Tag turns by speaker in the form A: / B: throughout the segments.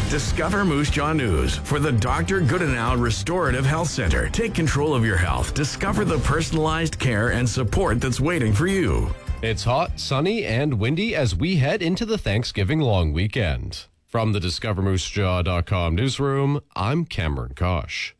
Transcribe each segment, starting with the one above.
A: Discover Moose Jaw News for the Dr. Goodenow Restorative Health Center. Take control of your health. Discover the personalized care and support that's waiting for you.
B: It's hot, sunny, and windy as we head into the Thanksgiving long weekend. From the DiscoverMooseJaw.com newsroom, I'm Cameron Kosh.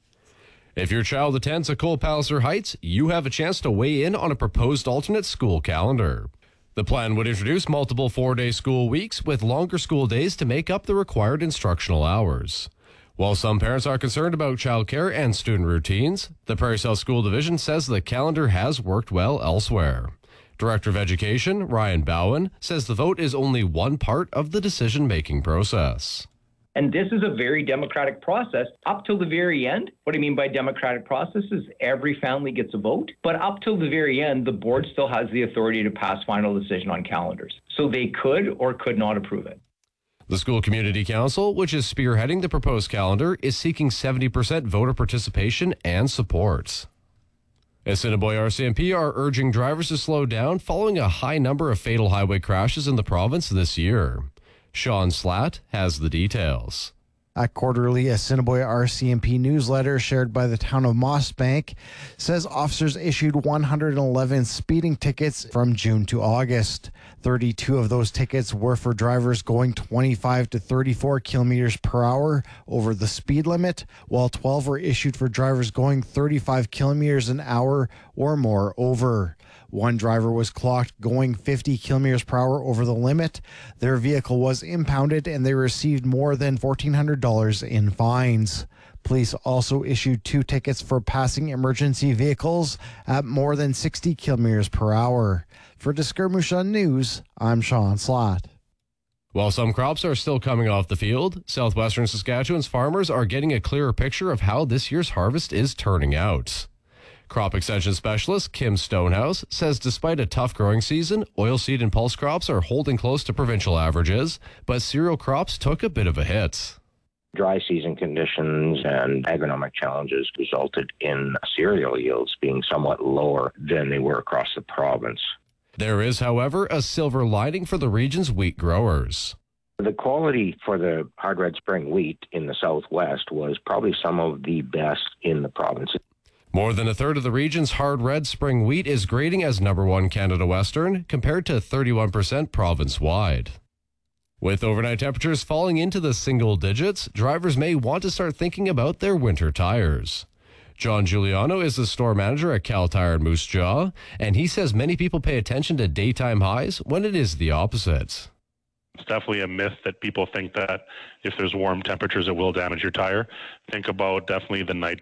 B: If your child attends a Cole Palliser Heights, you have a chance to weigh in on a proposed alternate school calendar. The plan would introduce multiple four-day school weeks with longer school days to make up the required instructional hours. While some parents are concerned about childcare and student routines, the Prairie South School Division says the calendar has worked well elsewhere. Director of Education, Ryan Bowen, says the vote is only one part of the decision-making process.
C: And this is a very democratic process up till the very end. What I mean by democratic process is every family gets a vote, but up till the very end, the board still has the authority to pass final decision on calendars. So they could or could not approve it.
B: The School Community Council, which is spearheading the proposed calendar, is seeking 70% voter participation and support. Assiniboia RCMP are urging drivers to slow down following a high number of fatal highway crashes in the province this year. Sean Slatt has the details.
D: A quarterly Assiniboia RCMP newsletter shared by the town of Mossbank says officers issued 111 speeding tickets from June to August. 32 of those tickets were for drivers going 25 to 34 kilometers per hour over the speed limit, while 12 were issued for drivers going 35 kilometers an hour or more over. One driver was clocked going 50 kilometers per hour over the limit. Their vehicle was impounded and they received more than $1,400 in fines. Police also issued 2 tickets for passing emergency vehicles at more than 60 kilometers per hour. For Discover Moose Jaw News, I'm Sean Slatt.
B: While some crops are still coming off the field, southwestern Saskatchewan's farmers are getting a clearer picture of how this year's harvest is turning out. Crop extension specialist Kim Stonehouse says despite a tough growing season, oilseed and pulse crops are holding close to provincial averages, but cereal crops took a bit of a hit.
E: Dry season conditions and agronomic challenges resulted in cereal yields being somewhat lower than they were across the province.
B: There is, however, a silver lining for the region's wheat growers.
E: The quality for the hard red spring wheat in the southwest was probably some of the best in the province.
B: More than a third of the region's hard red spring wheat is grading as number 1 Canada Western, compared to 31% province-wide. With overnight temperatures falling into the single digits, drivers may want to start thinking about their winter tires. John Giuliano is the store manager at Cal Tire in Moose Jaw, and he says many people pay attention to daytime highs when it is the opposite.
F: It's definitely a myth that people think that if there's warm temperatures, it will damage your tire. Think about definitely the night